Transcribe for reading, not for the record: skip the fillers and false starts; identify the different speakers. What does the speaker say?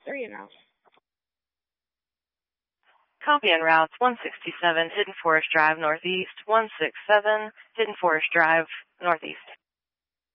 Speaker 1: 3 en route.
Speaker 2: Copy en route 167, Hidden Forest Drive, northeast, 167, Hidden Forest Drive, northeast.